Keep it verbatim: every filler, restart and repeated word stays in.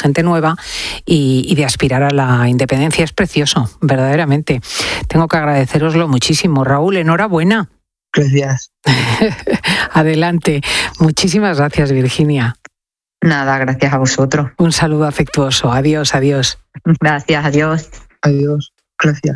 gente nueva y, y de aspirar a la independencia. Es precioso, verdaderamente. Tengo que agradeceroslo muchísimo. Raúl, enhorabuena. Gracias. Adelante. Muchísimas gracias, Virginia. Nada, gracias a vosotros. Un saludo afectuoso. Adiós, adiós. Gracias, adiós. Adiós. Gracias.